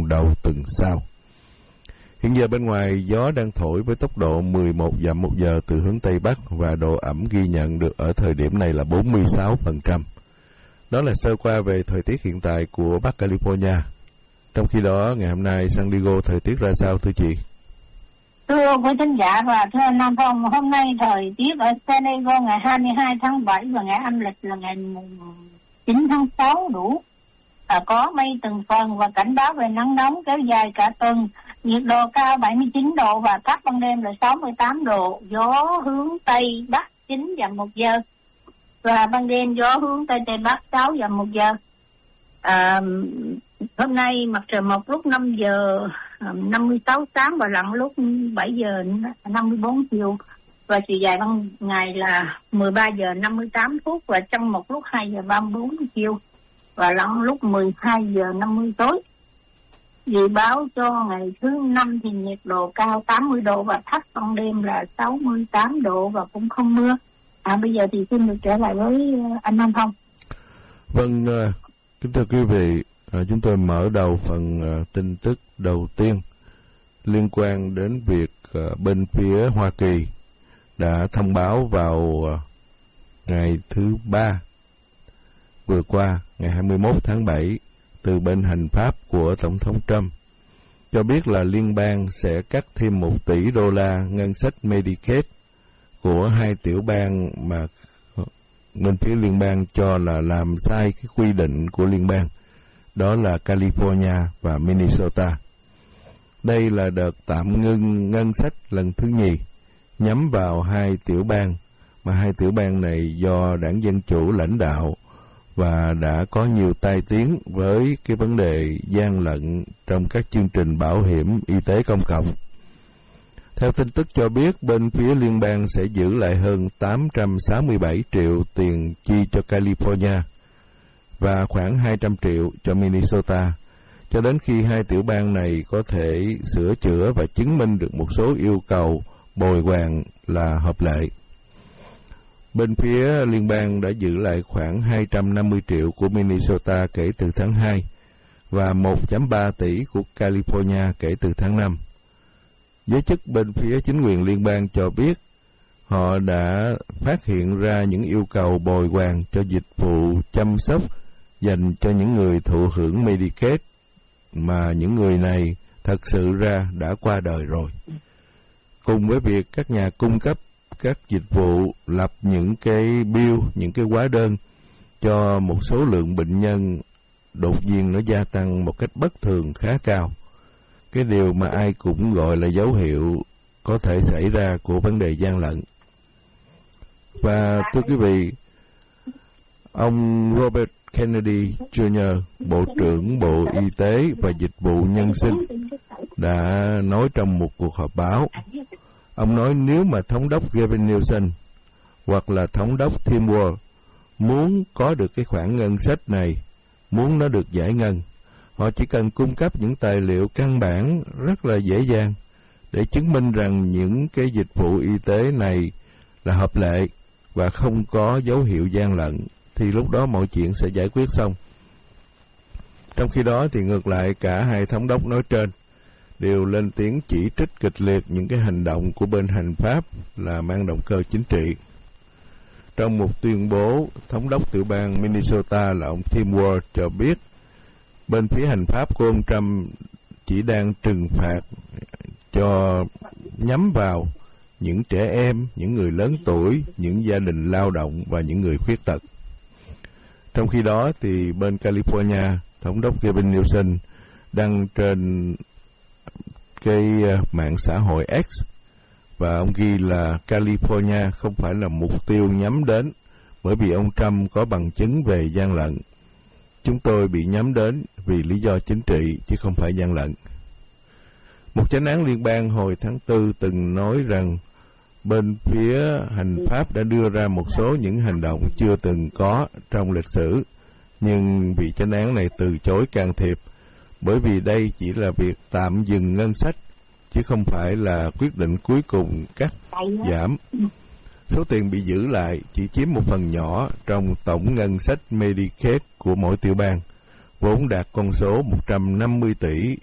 tuần đầu tuần sau. Hiện giờ bên ngoài gió đang thổi với tốc độ 11 dặm một giờ từ hướng Tây Bắc và độ ẩm ghi nhận được ở thời điểm này là 46%. Đó là sơ qua về thời tiết hiện tại của Bắc California. Trong khi đó, ngày hôm nay San Diego thời tiết ra sao thưa chị? Thưa quý thính giả và thưa anh Nam Phong, hôm nay thời tiết ở San Diego ngày 22 tháng 7 và ngày âm lịch là ngày 9 tháng 6 đủ. Có mây từng phần và cảnh báo về nắng nóng kéo dài cả tuần. Nhiệt độ cao 79 độ và cát ban đêm là 68 độ. Gió hướng Tây Bắc 9 dặm một giờ. Và ban đêm gió hướng Tây Tây Bắc 6 dặm một giờ. Hôm nay mặt trời mọc lúc 5 giờ 56 sáng và lặn lúc 7 giờ 54 chiều. Và chiều dài ban ngày là 13 giờ 58 phút và trong một lúc 2 giờ 34 chiều. Và lặn lúc 12 giờ 50 tối. Dự báo cho ngày thứ 5 thì nhiệt độ cao 80 độ và thấp ban đêm là 68 độ và cũng không mưa. Bây giờ thì xin được trở lại với anh Nam Phong. Vâng, kính thưa quý vị, chúng tôi mở đầu phần tin tức đầu tiên liên quan đến việc bên phía Hoa Kỳ đã thông báo vào ngày thứ Ba vừa qua, ngày 21 tháng 7, từ bên hành pháp của Tổng thống Trump, cho biết là liên bang sẽ cắt thêm 1 tỷ đô la ngân sách Medicaid của 2 tiểu bang mà bên phía liên bang cho là làm sai cái quy định của liên bang, đó là California và Minnesota. Đây là đợt tạm ngưng ngân sách lần thứ nhì nhắm vào 2 tiểu bang, mà 2 tiểu bang này do Đảng Dân Chủ lãnh đạo và đã có nhiều tai tiếng với cái vấn đề gian lận trong các chương trình bảo hiểm y tế công cộng. Theo tin tức cho biết, bên phía liên bang sẽ giữ lại hơn 867 triệu tiền chi cho California và khoảng 200 triệu cho Minnesota, cho đến khi 2 tiểu bang này có thể sửa chữa và chứng minh được một số yêu cầu bồi hoàn là hợp lệ. Bên phía liên bang đã giữ lại khoảng 250 triệu của Minnesota kể từ tháng 2 và 1,3 tỷ của California kể từ tháng 5. Giới chức bên phía chính quyền liên bang cho biết họ đã phát hiện ra những yêu cầu bồi hoàn cho dịch vụ chăm sóc dành cho những người thụ hưởng Medicaid mà những người này thật sự ra đã qua đời rồi. Cùng với việc các nhà cung cấp các dịch vụ lập những cái bill, những cái hóa đơn cho một số lượng bệnh nhân đột nhiên nó gia tăng một cách bất thường khá cao. Cái điều mà ai cũng gọi là dấu hiệu có thể xảy ra của vấn đề gian lận. Và thưa quý vị, ông Robert Kennedy Jr., Bộ trưởng Bộ Y tế và Dịch vụ Nhân sinh, đã nói trong một cuộc họp báo. Ông nói nếu mà Thống đốc Gavin Newsom hoặc là Thống đốc Tim Walz muốn có được cái khoản ngân sách này, muốn nó được giải ngân, họ chỉ cần cung cấp những tài liệu căn bản rất là dễ dàng để chứng minh rằng những cái dịch vụ y tế này là hợp lệ và không có dấu hiệu gian lận, thì lúc đó mọi chuyện sẽ giải quyết xong. Trong khi đó thì ngược lại, cả hai thống đốc nói trên đều lên tiếng chỉ trích kịch liệt những cái hành động của bên hành pháp là mang động cơ chính trị. Trong một tuyên bố, thống đốc tiểu bang Minnesota là ông Tim Walz cho biết bên phía hành pháp của ông Trump chỉ đang trừng phạt cho nhắm vào những trẻ em, những người lớn tuổi, những gia đình lao động và những người khuyết tật. Trong khi đó thì bên California, thống đốc Gavin Newsom đăng trên cái mạng xã hội X và ông ghi là California không phải là mục tiêu nhắm đến bởi vì ông Trump có bằng chứng về gian lận. Chúng tôi bị nhắm đến vì lý do chính trị chứ không phải gian lận. Một chánh án liên bang hồi tháng 4 từng nói rằng bên phía hành pháp đã đưa ra một số những hành động chưa từng có trong lịch sử, nhưng vị chánh án này từ chối can thiệp bởi vì đây chỉ là việc tạm dừng ngân sách chứ không phải là quyết định cuối cùng cắt giảm. Số tiền bị giữ lại chỉ chiếm một phần nhỏ trong tổng ngân sách Medicaid của mỗi tiểu bang, vốn đạt con số 150 tỷ